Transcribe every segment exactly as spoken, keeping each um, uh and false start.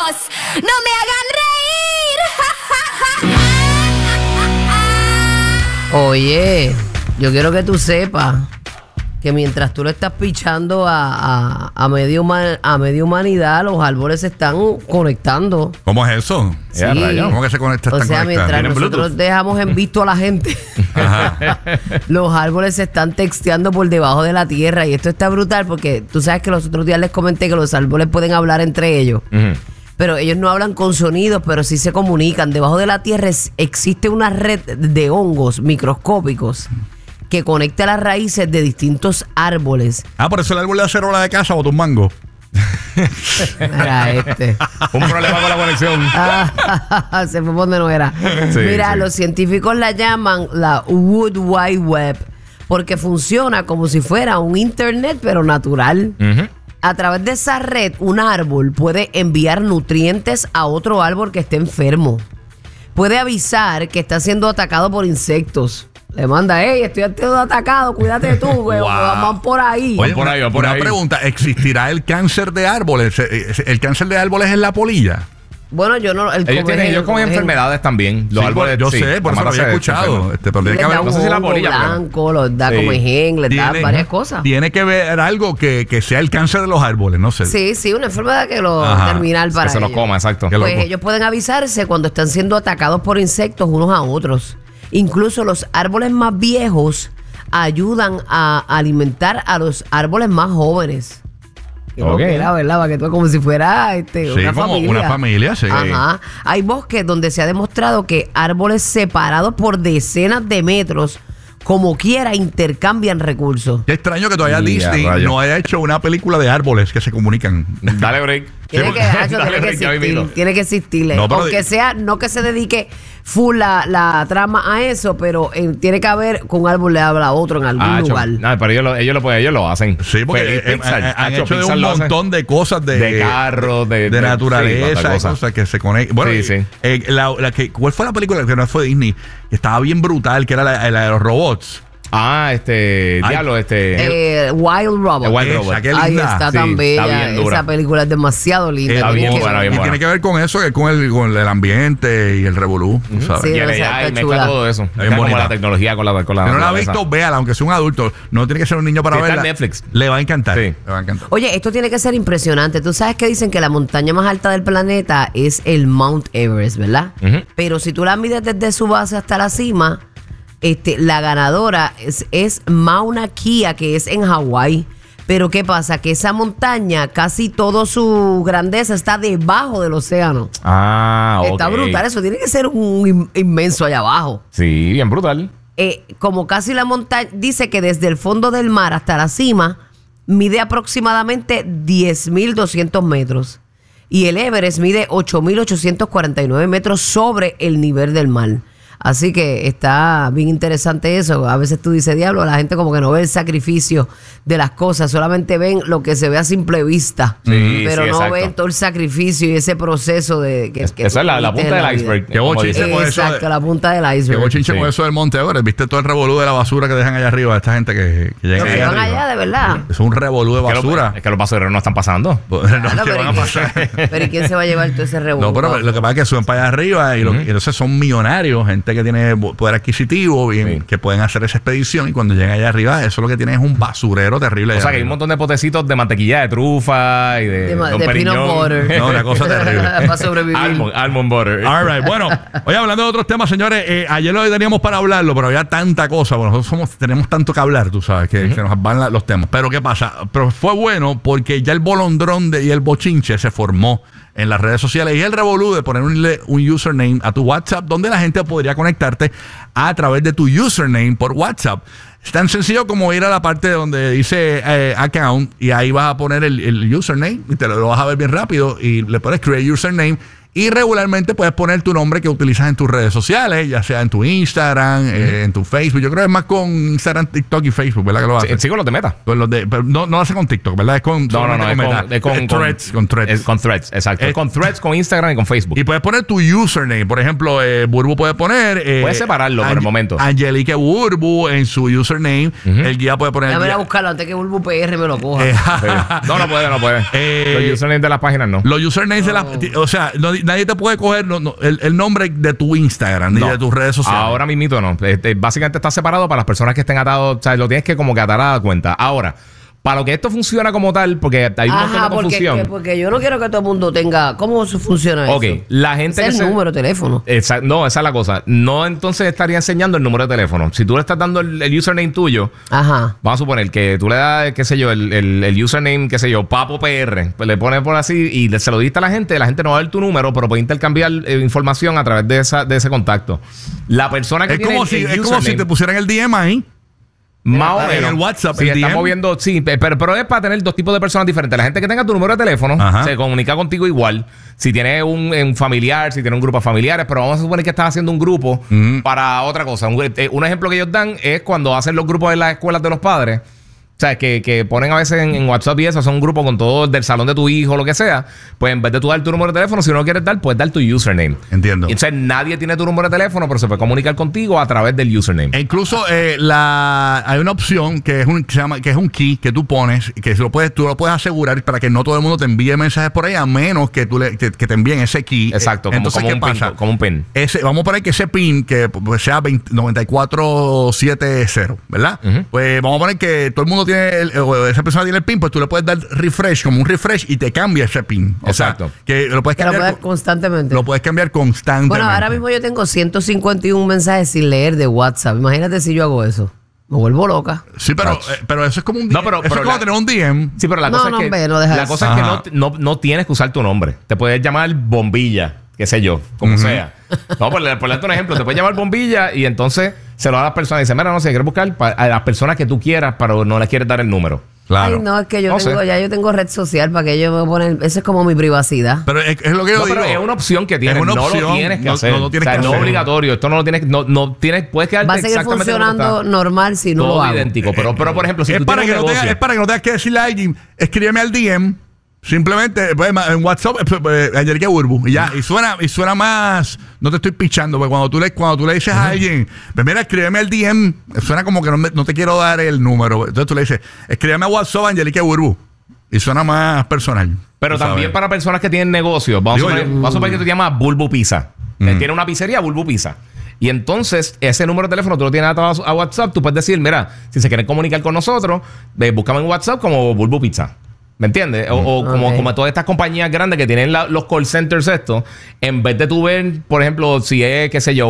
no me hagan reír. Oye, yo quiero que tú sepas que mientras tú le estás pichando a, a, a, medio, human, a media humanidad, los árboles se están conectando. ¿Cómo es eso? Sí. ¿Cómo que se conecta? O sea, mientras nosotros Bluetooth? dejamos en visto a la gente, los árboles se están texteando por debajo de la tierra. Y esto está brutal porque tú sabes que los otros días les comenté que los árboles pueden hablar entre ellos. Uh-huh. Pero ellos no hablan con sonidos, pero sí se comunican. Debajo de la tierra es, existe una red de hongos microscópicos que conecta las raíces de distintos árboles. Ah, por eso el árbol de acerola de casa botó un mango. Era este. Un problema con la conexión. Se fue por donde no era. Sí, Mira, sí. Los científicos la llaman la Wood Wide Web porque funciona como si fuera un internet, pero natural. Uh-huh. A través de esa red, un árbol puede enviar nutrientes a otro árbol que esté enfermo. Puede avisar que está siendo atacado por insectos. Le manda, hey, estoy siendo atacado, cuídate tú, güey. Wow. Van por ahí. Oye, por ahí, una, por una ahí. pregunta, ¿existirá el cáncer de árboles? ¿El cáncer de árboles es la polilla? Bueno, yo no... El ellos, tienen, ellos con enfermedades también. Los sí, árboles, yo sí, sé, por eso lo había escuchado. Este, pero tiene que haber, no sé si la polilla blanco, los da sí. como engen, les da varias cosas. Tiene que ver algo que, que sea el cáncer de los árboles, no sé. Sí, sí, una enfermedad que lo terminal para que se ellos. lo coma, exacto. Pues ellos pueden avisarse cuando están siendo atacados por insectos unos a otros. Incluso los árboles más viejos ayudan a alimentar a los árboles más jóvenes. Okay. Era, ¿verdad? Para que tú como si fuera este, sí, una como familia. una familia, sí. Ajá. Hay bosques donde se ha demostrado que árboles separados por decenas de metros, como quiera, intercambian recursos. Qué extraño que todavía yeah, Disney rayo. no haya hecho una película de árboles que se comunican. Dale break. Tiene que, Hacho, tiene, que existir, tiene que existir. No, Aunque de... sea, no que se dedique full la, la trama a eso, pero eh, tiene que haber que un árbol le habla a otro en algún ah, lugar. No, pero ellos lo, ellos, lo, ellos lo hacen. Sí, porque eh, Pixar, eh, han Hacho, hecho de un montón de cosas de, de carros, de, de, de naturaleza, sí, cosas. cosas que se conectan. Bueno, sí, sí. Eh, la, la que, ¿cuál fue la película que no fue Disney? Que estaba bien brutal, que era la, la de los robots. Ah, este, Ay, diablo, este. Eh, Wild Robot. Wild Robot. Ahí está sí, tan bella. Está esa película es demasiado linda. Está bien, bien buena, bien buena. Y tiene que ver con eso, con el, con el ambiente y el revolú. Uh-huh. ¿Sabes? Sí, y el A I mezcla todo eso. Es como la tecnología con la con la. Si no la ha visto, véala, aunque sea un adulto. No tiene que ser un niño para sí, verla. Está en Netflix. Le va a encantar. Sí. Le va a encantar. Oye, esto tiene que ser impresionante. Tú sabes que dicen que la montaña más alta del planeta es el Mount Everest, ¿verdad? Uh-huh. Pero si tú la mides desde su base hasta la cima. Este, la ganadora es, es Mauna Kea, que es en Hawái. Pero ¿qué pasa? Que esa montaña, casi toda su grandeza está debajo del océano. Ah, ok. Está brutal. Eso tiene que ser un inmenso allá abajo. Sí, bien brutal. Eh, como casi la montaña, dice que desde el fondo del mar hasta la cima mide aproximadamente diez mil doscientos metros. Y el Everest mide ocho mil ochocientos cuarenta y nueve metros sobre el nivel del mar. Así que está bien interesante eso. A veces tú dices, diablo, la gente como que no ve el sacrificio de las cosas, solamente ven lo que se ve a simple vista, sí, pero sí, no exacto. ven todo el sacrificio y ese proceso de que, que esa es la, la punta del iceberg. Qué bochinche con eso. Exacto, la punta del iceberg. Qué bochinche sí. con eso del Monte Everest. ¿Viste todo el revolú de la basura que dejan allá arriba? Esta gente que, que llega sí, allá van arriba. allá, de verdad. Es un revolú de basura. Es que, lo, es que los basureros no están pasando. No, claro, ¿qué pero, van a pasar? pero ¿y quién se va a llevar todo ese revolú? No, pero lo que pasa es que suben para allá arriba y, lo, uh-huh. y entonces son millonarios, gente que tiene poder adquisitivo y sí. que pueden hacer esa expedición y cuando llegan allá arriba eso lo que tienen es un basurero terrible. O sea que hay un montón de potecitos de mantequilla de trufa y de, de, de, de peanut butter. No, una cosa terrible. Para sobrevivir. Almond, almond butter. All right. Bueno, oye, hablando de otros temas, señores, eh, ayer lo teníamos para hablarlo, pero había tanta cosa. Bueno, nosotros somos, tenemos tanto que hablar, tú sabes, que, uh-huh. que nos van la, los temas. Pero ¿qué pasa? Pero fue bueno porque ya el bolondrón de, y el bochinche se formó en las redes sociales y el revolú de poner un, un username a tu WhatsApp donde la gente podría conectarte a través de tu username por WhatsApp. Es tan sencillo como ir a la parte donde dice eh, account y ahí vas a poner el, el username y te lo, lo vas a ver bien rápido y le pones create username Y regularmente puedes poner tu nombre que utilizas en tus redes sociales, ya sea en tu Instagram, uh-huh. eh, en tu Facebook. Yo creo que es más con Instagram, TikTok y Facebook, ¿verdad? Que lo hace. Sí, sí, con los de Meta. Con los de, pero no, no lo hace con TikTok, ¿verdad? Es con, no, no, no, con, es con, es con, es threads, con Threads. Es con Threads, exacto. Es, con Threads, con Instagram y con Facebook. Y puedes poner tu username. Por ejemplo, eh, Burbu puede poner... Eh, puedes separarlo por el momento. Angelique Burbu en su username. Uh-huh. El guía puede poner... Déjame a buscarlo antes que Burbu P R me lo coja. Eh, sí. No, no puede, no puede. Eh, los usernames de las páginas no. Los usernames no. de las... O sea, no, nadie te puede coger no, no, el, el nombre de tu Instagram ni no. de tus redes sociales. Ahora mismito no. Este, básicamente está separado para las personas que estén atados. O sea, lo tienes que como que atar a la cuenta. Ahora, para lo que esto funciona como tal, porque hay una Ajá, confusión. Porque, porque yo no quiero que todo el mundo tenga... ¿Cómo funciona okay. eso? Ok, la gente... Ese es el se, número de teléfono. Esa, no, esa es la cosa. No, entonces estaría enseñando el número de teléfono. Si tú le estás dando el, el username tuyo, Ajá. vamos a suponer que tú le das, qué sé yo, el, el, el username, qué sé yo, Papo P R, pues le pones por así y le, se lo diste a la gente, la gente no va a ver tu número, pero puede intercambiar eh, información a través de, esa, de ese contacto. La persona que es tiene como si, el Es como si te pusieran el D M ahí. Más o menos. En el WhatsApp. Sí, estamos viendo, sí, pero, pero es para tener dos tipos de personas diferentes. La gente que tenga tu número de teléfono Ajá. se comunica contigo igual. Si tienes un, un familiar, si tienes un grupo de familiares, pero vamos a suponer que estás haciendo un grupo mm. para otra cosa. Un, un ejemplo que ellos dan es cuando hacen los grupos en las escuelas de los padres. O sea, que, que ponen a veces en, en WhatsApp y eso, son un grupo con todo del salón de tu hijo, lo que sea. Pues en vez de tú dar tu número de teléfono, si no lo quieres dar, puedes dar tu username. Entiendo. Y entonces nadie tiene tu número de teléfono, pero se puede comunicar contigo a través del username. E incluso eh, la hay una opción que es un que se llama que es un key que tú pones, que lo puedes, tú lo puedes asegurar para que no todo el mundo te envíe mensajes por ahí, a menos que tú le, que, que te envíen ese key. Exacto. Como, entonces, como ¿qué un pasa? Pin, como un pin. Ese, vamos a poner que ese pin que pues, sea noventa y cuatro setenta, ¿verdad? Uh-huh. Pues vamos a poner que todo el mundo tiene el, esa persona tiene el pin, pues tú le puedes dar refresh, como un refresh, y te cambia ese pin. O Exacto. sea, que lo puedes cambiar lo puedes constantemente. Lo puedes cambiar constantemente. Bueno, ahora mismo yo tengo ciento cincuenta y uno mensajes sin leer de WhatsApp. Imagínate si yo hago eso. Me vuelvo loca. Sí, pero, eh, pero eso es como un D M. No, pero, eso pero es como la, tener un D M. Sí, pero la no, cosa no, es que, ve, no la cosa es que no, no, no tienes que usar tu nombre. Te puedes llamar Bombilla, qué sé yo, como uh-huh. sea. Vamos por, por darte un ejemplo. Te puedes llamar Bombilla y entonces se lo da a las personas y dice, mira, no sé, quieres buscar a las personas que tú quieras, pero no les quieres dar el número. Claro. Ay, no, es que yo no tengo, sé. ya yo tengo red social para que yo me ponen, eso es como mi privacidad. Pero es, es lo que yo no, digo. Pero es una opción que tienes, no opción, lo tienes que no, hacer. No, no tienes o sea, que no hacer. es obligatorio, esto no lo tienes, no, no tienes, puedes quedarte va a seguir exactamente funcionando normal si no todo lo hago. idéntico, pero, pero por ejemplo, si es tú para tienes que un no negocio, tengas, es para que no tengas que decirle a alguien, escríbeme al D M. Simplemente pues, en WhatsApp, eh, Angelique Burbu, y ya, y suena, y suena más, no te estoy pichando, porque cuando tú le, cuando tú le dices uh-huh. a alguien, pues mira, escríbeme al D M, suena como que no, me, no te quiero dar el número. Entonces tú le dices, escríbeme a WhatsApp, Angelique Burbu, y suena más personal. Pero también sabes. Para personas que tienen negocios, vamos, Digo, a, suponer, yo, vamos a suponer que tú te llamas Bulbu Pizza. Uh-huh. Tiene una pizzería, Bulbu Pizza. Y entonces, ese número de teléfono tú lo tienes atado a WhatsApp, tú puedes decir, mira, si se quieren comunicar con nosotros, eh, búscame en WhatsApp como Bulbu Pizza. ¿Me entiendes? O, o okay. como, como todas estas compañías grandes que tienen la, los call centers estos, en vez de tú ver, por ejemplo, si es, qué sé yo,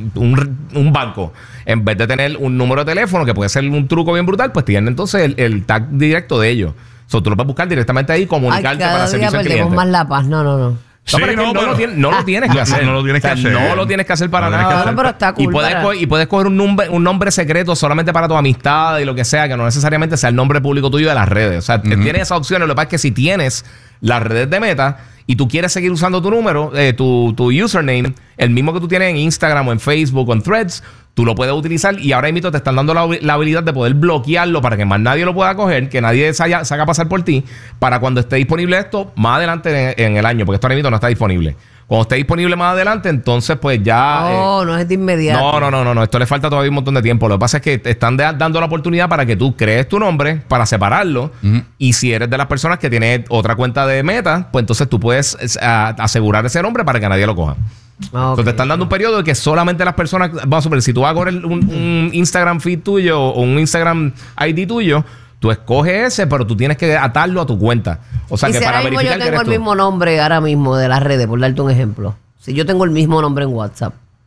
un, un banco, en vez de tener un número de teléfono que puede ser un truco bien brutal, pues tienen entonces el, el tag directo de ellos. O sea, tú lo puedes buscar directamente ahí y comunicarte Ay, para servicio al cliente. Perdemos más la paz. No, no, no. No, sí, pero no, no, pero, lo tienes, no lo tienes que hacer. No, no lo tienes que o sea, hacer. No lo tienes que hacer para no nada. Hacer. Pero está cool y, puedes para... co- y puedes coger un nombre, un nombre secreto solamente para tu amistad y lo que sea, que no necesariamente sea el nombre público tuyo de las redes. O sea, uh-huh. tienes esas opciones. Lo que pasa es que si tienes las redes de Meta y tú quieres seguir usando tu número, eh, tu, tu username, el mismo que tú tienes en Instagram o en Facebook o en Threads, tú lo puedes utilizar y ahora mismo te están dando la, la habilidad de poder bloquearlo para que más nadie lo pueda coger, que nadie se haga, se haga pasar por ti, para cuando esté disponible esto más adelante en, en el año, porque esto ahora mismo no está disponible. Cuando esté disponible más adelante, entonces pues ya... No, eh, no es de inmediato. No, no, no, no, no. Esto le falta todavía un montón de tiempo. Lo que pasa es que te están de, dando la oportunidad para que tú crees tu nombre, para separarlo. Uh-huh. Y si eres de las personas que tiene otra cuenta de Meta, pues entonces tú puedes a, asegurar ese nombre para que nadie lo coja. Okay. Entonces te están dando un periodo de que solamente las personas... Vamos a ver, si tú vas a correr un, un Instagram feed tuyo o un Instagram I D tuyo... Tú escoges ese, pero tú tienes que atarlo a tu cuenta. O sea, y que si para ahora mismo verificar yo tengo que el eres mismo nombre ahora mismo de las redes, por darte un ejemplo. Si yo tengo el mismo nombre en WhatsApp.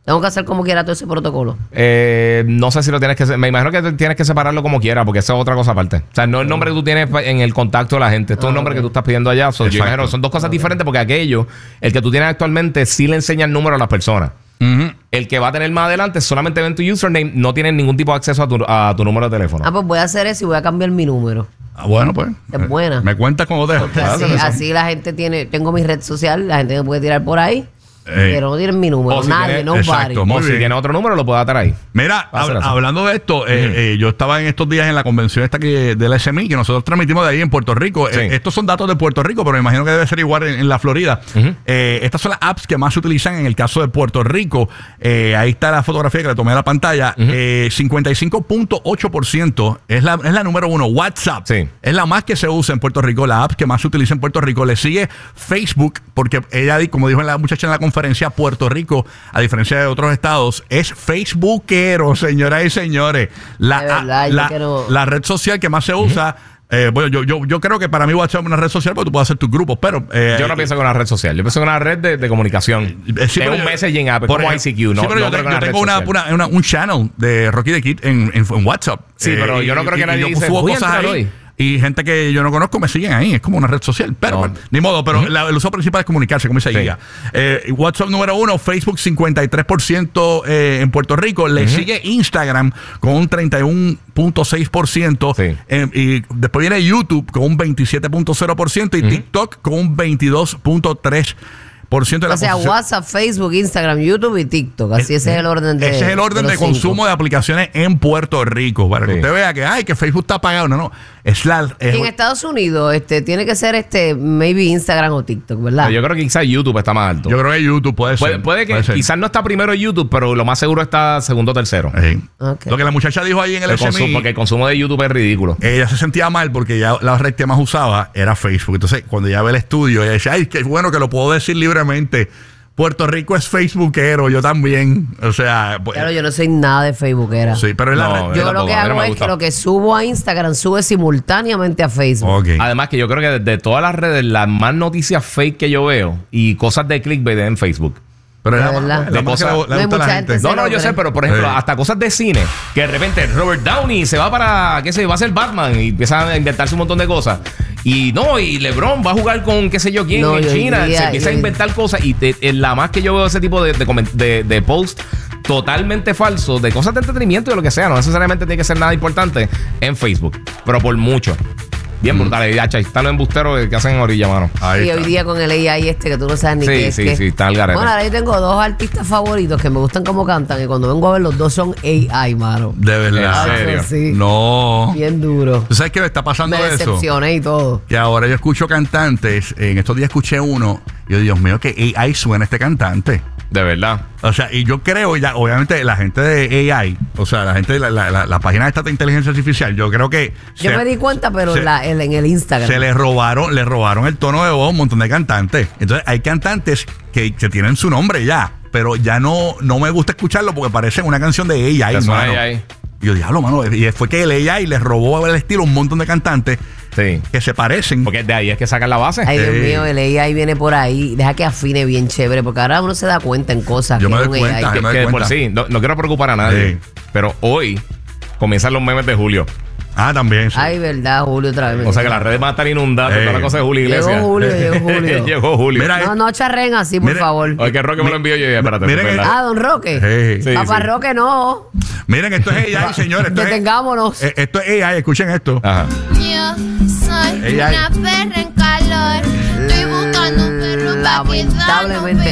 Tengo que hacer como quiera todo ese protocolo. Eh, no sé si lo tienes que... Me imagino que tienes que separarlo como quiera, porque eso es otra cosa aparte. O sea, no el nombre que tú tienes en el contacto de la gente. Esto es un nombre que tú estás pidiendo allá. So, yo imagino, son dos cosas okay. diferentes, porque aquello, el que tú tienes actualmente, sí le enseña el número a las personas. Uh-huh. El que va a tener más adelante solamente ven tu username, no tiene ningún tipo de acceso a tu, a tu número de teléfono. Ah, pues voy a hacer eso y voy a cambiar mi número. Ah, bueno, pues. Es buena. Me cuentas cómo dejo. Así, así la gente tiene... Tengo mi red social, la gente me puede tirar por ahí. Ey. Pero no tienen mi número, o si nadie, no vale. O si tiene otro número, lo puede atar ahí. Mira, hab hablando de esto, uh-huh. eh, eh, yo estaba en estos días en la convención esta que, del S M I, que nosotros transmitimos de ahí en Puerto Rico. Sí. Eh, estos son datos de Puerto Rico, pero me imagino que debe ser igual en, en la Florida. Uh-huh. eh, estas son las apps que más se utilizan en el caso de Puerto Rico. Eh, ahí está la fotografía que le tomé a la pantalla. Uh-huh. eh, cincuenta y cinco punto ocho por ciento es la, es la número uno. WhatsApp sí. es la más que se usa en Puerto Rico, la app que más se utiliza en Puerto Rico. Le sigue Facebook, porque ella, como dijo la muchacha en la conferencia, Puerto Rico, a diferencia de otros estados, es facebookero, señoras y señores. La, verdad, la, quiero... la red social que más se usa. Uh-huh. eh, bueno, yo, yo, yo creo que para mí WhatsApp es una red social porque tú puedes hacer tus grupos, pero... Eh, yo no pienso que una red social. Yo pienso que una red de, de comunicación. Eh, sí, es un yo, messaging app, como ejemplo, I C Q. No, sí, pero no yo, te, una yo tengo una, una, una, un channel de Rocky the Kid en, en, en WhatsApp. Sí, eh, pero yo no creo que nadie dice, subo cosas ahí. Hoy. Y gente que yo no conozco me siguen ahí. Es como una red social. Pero, no. bueno, ni modo. Pero uh-huh. la, el uso principal es comunicarse, como dice ella. Sí. Eh, WhatsApp número uno, Facebook cincuenta y tres por ciento eh, en Puerto Rico. Le uh-huh. sigue Instagram con un treinta y uno punto seis por ciento. Sí. Eh, y después viene YouTube con un veintisiete punto cero por ciento. Y uh-huh. TikTok con un veintidós punto tres por ciento. Por ciento de la o sea, posición. WhatsApp, Facebook, Instagram, YouTube y TikTok. Así es, ese es el orden de Ese es el orden de, de consumo cinco. de aplicaciones en Puerto Rico. Para sí. que usted vea que, ay, que Facebook está apagado. No, no. Es la, es en Estados Unidos este, tiene que ser este maybe Instagram o TikTok, ¿verdad? Yo creo que quizás YouTube está más alto. Yo creo que YouTube puede, puede ser. Puede que puede quizás no está primero YouTube, pero lo más seguro está segundo o tercero. Sí. Okay. Lo que la muchacha dijo ahí en el, el S M I. Porque el consumo de YouTube es ridículo. Ella se sentía mal porque ya la red que más usaba era Facebook. Entonces, cuando ella ve el estudio, ella dice, ay, qué bueno que lo puedo decir libremente. Puerto Rico es facebookero, yo también. O sea, pues, claro, yo no soy nada de facebookera. Sí, pero es la no, yo lo que hago es que lo que subo a Instagram sube simultáneamente a Facebook. Okay. Además que yo creo que de, de todas las redes, las más noticias fake que yo veo y cosas de clickbait en Facebook. Pero es la, verdad. la, la cosa, no hay mucha gente. No, no, yo sé, pero por ejemplo, sí. hasta cosas de cine, que de repente Robert Downey se va para, qué sé yo, va a ser Batman y empieza a inventarse un montón de cosas. Y no, y LeBron va a jugar con qué sé yo quién no, en China. Día, se empieza yo, a inventar cosas y te, en la más que yo veo ese tipo de, de, de, de post totalmente falso, de cosas de entretenimiento y de lo que sea. No necesariamente tiene que ser nada importante en Facebook, pero por mucho. Bien mm. brutal. Ya, están los embusteros que hacen en orilla, mano. Ahí y está. Hoy día con el A I este que tú no sabes ni sí, qué es. Sí, que... sí, está el garete. Bueno, ahora yo tengo dos artistas favoritos que me gustan cómo cantan y cuando vengo a ver los dos son A I, mano. De verdad. ¿En serio? Sí. No. Bien duro. ¿Tú sabes qué me está pasando me eso? Me decepcioné y todo. Que ahora yo escucho cantantes. En estos días escuché uno. Y yo, Dios mío, que A I suena este cantante. De verdad. O sea, y yo creo, ya, obviamente, la gente de A I, o sea, la gente de la, la, la, la página esta de inteligencia artificial, yo creo que. Yo se, me di cuenta, pero se, la, el, en el Instagram. Se le robaron, le robaron el tono de voz a un montón de cantantes. Entonces, hay cantantes que, que tienen su nombre ya, pero ya no, no me gusta escucharlo porque parece una canción de A I, mano. A I. Y yo, diablo, mano. Y fue que el A I le robó el estilo a un montón de cantantes. Sí. Que se parecen. Porque de ahí es que sacan la base. Ay, Dios sí. mío, el A I viene por ahí. Deja que afine bien chévere, porque ahora uno se da cuenta en cosas. Yo que me es doy un cuenta. A I. Yo me que, doy que cuenta. por sí, no, no quiero preocupar a nadie. Sí. Pero hoy comienzan los memes de Julio. Ah, también. Sí. Ay, verdad, Julio otra vez. O sea que las redes van a estar inundadas. Toda la cosa de Julio Iglesias. Llegó Julio, llegó Julio. llegó Julio. Mira, no, no charren así, por mire, favor. Oye, que Roque me lo envió yo. Espérate. Miren, ah, don Roque. Sí. Sí, Papá sí. Roque no. Miren, esto es A I, señores. Esto Detengámonos. Es, esto es A I, escuchen esto. Ajá. Yo soy A I. Una perra en calor. Estoy buscando un perro lamentablemente.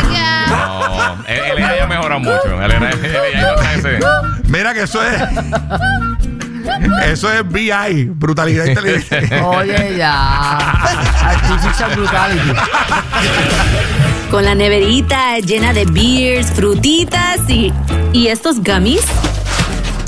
No, el, el A I ya mejora mucho. El, el, el, el A I no está ese. Mira que eso es. Eso es B I, brutalidad inteligente. Oye, ya. Artificial brutality. Con la neverita llena de beers, frutitas y, y estos gummies.